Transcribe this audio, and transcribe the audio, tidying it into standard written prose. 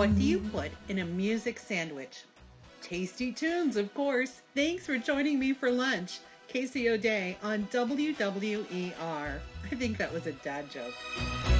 What do you put in a music sandwich? Tasty tunes, of course. Thanks for joining me for lunch. Casey O'Day on WWER. I think that was a dad joke.